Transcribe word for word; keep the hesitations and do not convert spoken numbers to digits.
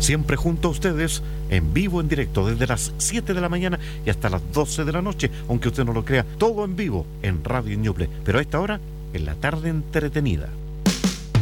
Siempre junto a ustedes, en vivo, en directo, desde las siete de la mañana y hasta las doce de la noche, aunque usted no lo crea, todo en vivo en Radio Ñuble. Pero a esta hora, en la tarde entretenida.